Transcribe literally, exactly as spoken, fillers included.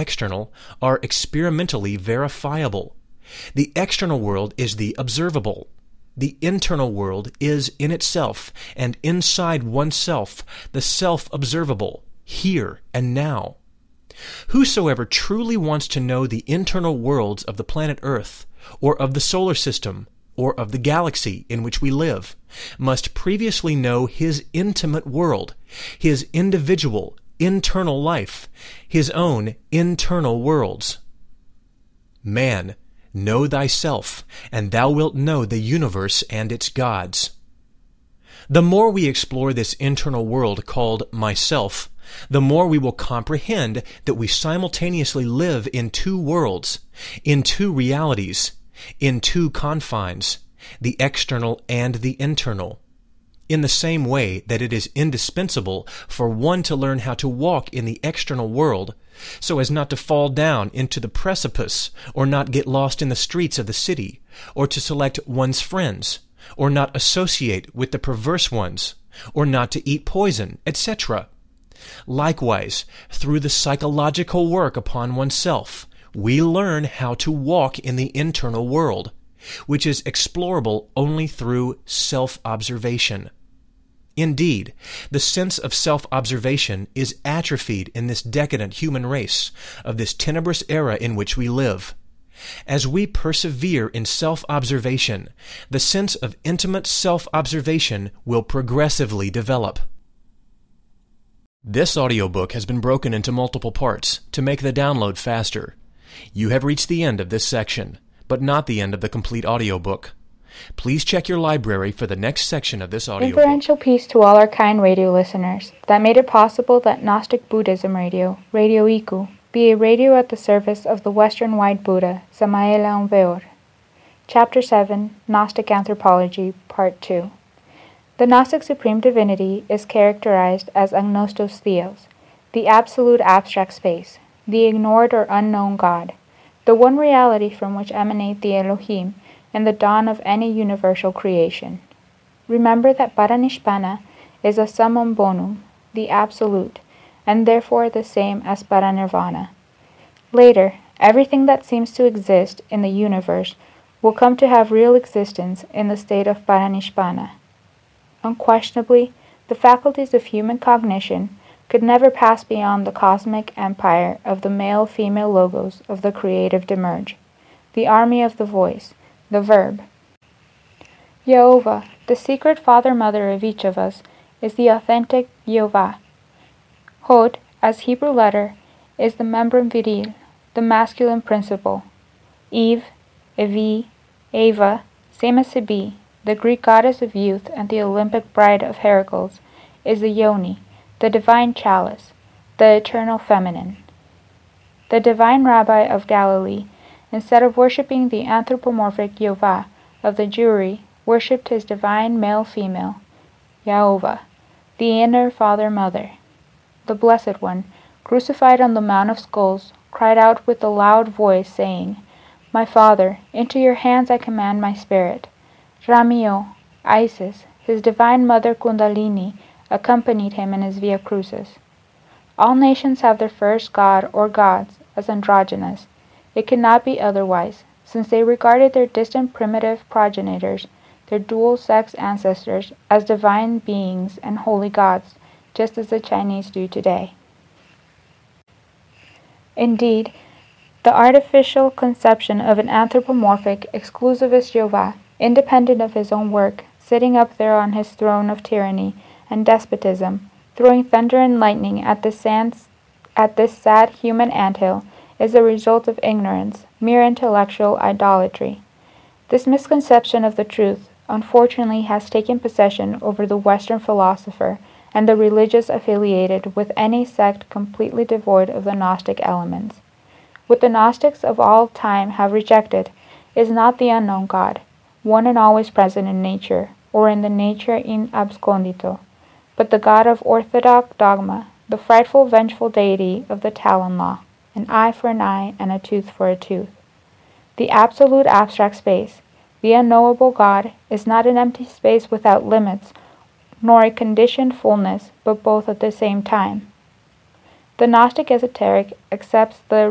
external are experimentally verifiable. The external world is the observable. The internal world is in itself, and inside oneself, the self-observable, here and now. Whosoever truly wants to know the internal worlds of the planet Earth, or of the solar system, or of the galaxy in which we live, must previously know his intimate world, his individual, internal life, his own internal worlds. Man, know thyself, and thou wilt know the universe and its gods. The more we explore this internal world called myself, the more we will comprehend that we simultaneously live in two worlds, in two realities, in two confines, the external and the internal. In the same way that it is indispensable for one to learn how to walk in the external world, so as not to fall down into the precipice, or not get lost in the streets of the city, or to select one's friends, or not associate with the perverse ones, or not to eat poison, et cetera. Likewise, through the psychological work upon oneself, we learn how to walk in the internal world, which is explorable only through self-observation. Indeed, the sense of self-observation is atrophied in this decadent human race of this tenebrous era in which we live. As we persevere in self-observation, the sense of intimate self-observation will progressively develop. This audiobook has been broken into multiple parts to make the download faster. You have reached the end of this section, but not the end of the complete audiobook. Please check your library for the next section of this audiobook. Reverential peace to all our kind radio listeners that made it possible that Gnostic Buddhism Radio, Radio Iku, be a radio at the service of the Western White Buddha, Samael Aun Weor. Chapter seven, Gnostic Anthropology, Part two. The Gnostic Supreme Divinity is characterized as agnostos theos, the absolute abstract space, the ignored or unknown God, the one reality from which emanate the Elohim and the dawn of any universal creation. Remember that Paranishpana is a summum bonum, the absolute, and therefore the same as Paranirvana. Later, everything that seems to exist in the universe will come to have real existence in the state of Paranishpana. Unquestionably, the faculties of human cognition could never pass beyond the cosmic empire of the male-female logos of the creative Demerge, the army of the voice, the verb. Yehovah, the secret father-mother of each of us, is the authentic Yehovah. Hod, as Hebrew letter, is the membrum viril, the masculine principle. Eve, Evi, Eva, same as Sibi, the Greek goddess of youth and the Olympic bride of Heracles, is the Yoni, the divine chalice, the eternal feminine. The divine rabbi of Galilee, instead of worshipping the anthropomorphic Yehovah of the Jewry, worshipped his divine male-female, Yehovah, the inner father-mother. The Blessed One, crucified on the Mount of Skulls, cried out with a loud voice, saying, My Father, into your hands I command my spirit. Ramio, Isis, his divine mother Kundalini, accompanied him in his Via Crucis. All nations have their first god or gods as androgynous. It cannot be otherwise, since they regarded their distant primitive progenitors, their dual-sex ancestors, as divine beings and holy gods, just as the Chinese do today. Indeed, the artificial conception of an anthropomorphic, exclusivist Yehovah, independent of his own work, sitting up there on his throne of tyranny and despotism, throwing thunder and lightning at this, sans- at this sad human anthill, is the result of ignorance, mere intellectual idolatry. This misconception of the truth, unfortunately, has taken possession over the Western philosopher and the religious affiliated with any sect completely devoid of the Gnostic elements. What the Gnostics of all time have rejected is not the unknown God, one and always present in nature, or in the nature in abscondito, but the God of orthodox dogma, the frightful vengeful deity of the Talon law, an eye for an eye and a tooth for a tooth. The absolute abstract space, the unknowable God, is not an empty space without limits, nor a conditioned fullness, but both at the same time. The Gnostic esoteric accepts the